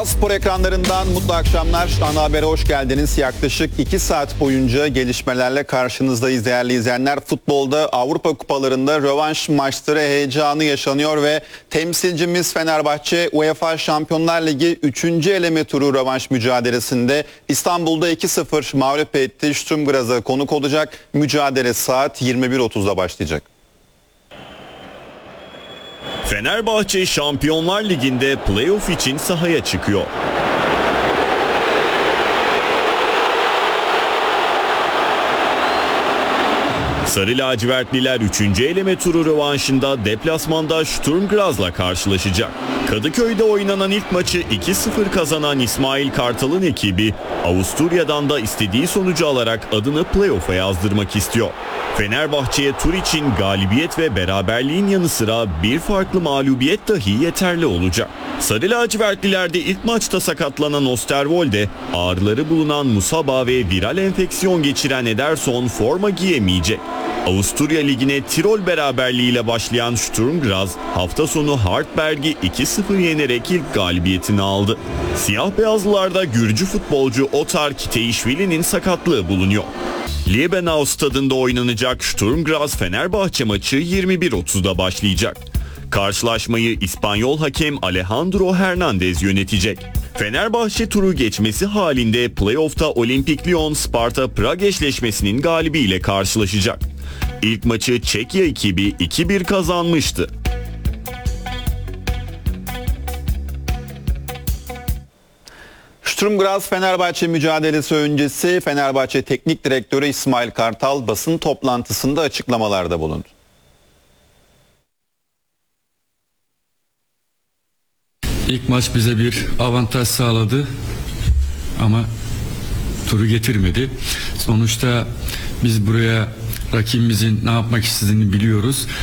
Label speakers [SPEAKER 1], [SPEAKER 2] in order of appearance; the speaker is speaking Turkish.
[SPEAKER 1] A Spor ekranlarından mutlu akşamlar. Ana Haber'e hoş geldiniz. Yaklaşık 2 saat boyunca gelişmelerle karşınızdayız değerli izleyenler. Futbolda Avrupa Kupalarında rövanş maçları heyecanı yaşanıyor ve temsilcimiz Fenerbahçe UEFA Şampiyonlar Ligi 3. eleme turu rövanş mücadelesinde İstanbul'da 2-0 mağlup etti. Sturm Graz'a konuk olacak. Mücadele saat 21.30'da başlayacak.
[SPEAKER 2] Fenerbahçe Şampiyonlar Ligi'nde playoff için sahaya çıkıyor. Sarı lacivertliler 3. eleme turu rövanşında deplasmanda Sturm Graz'la karşılaşacak. Kadıköy'de oynanan ilk maçı 2-0 kazanan İsmail Kartal'ın ekibi Avusturya'dan da istediği sonucu alarak adını playoff'a yazdırmak istiyor. Fenerbahçe'ye tur için galibiyet ve beraberliğin yanı sıra bir farklı mağlubiyet dahi yeterli olacak. Sarı lacivertlilerde ilk maçta sakatlanan Osterwolde, ağrıları bulunan Musaba ve viral enfeksiyon geçiren Ederson forma giyemeyecek. Avusturya Ligi'ne Tirol beraberliğiyle başlayan Sturm Graz hafta sonu Hartberg'i 2-0 yenerek ilk galibiyetini aldı. Siyah beyazlılarda Gürcü futbolcu Otar Kiteyişvili'nin sakatlığı bulunuyor. Liebenau stadında oynanacak Sturm Graz Fenerbahçe maçı 21.30'da başlayacak. Karşılaşmayı İspanyol hakem Alejandro Hernandez yönetecek. Fenerbahçe turu geçmesi halinde playoff'ta Olimpik Lyon Sparta Prag eşleşmesinin galibiyle karşılaşacak. İlk maçı Çekya ekibi 2-1 kazanmıştı.
[SPEAKER 1] Sturm Graz Fenerbahçe mücadelesi öncesi Fenerbahçe Teknik Direktörü İsmail Kartal basın toplantısında açıklamalarda bulundu.
[SPEAKER 3] İlk maç bize bir avantaj sağladı ama turu getirmedi. Sonuçta biz buraya rakibimizin ne yapmak istediğini biliyoruz.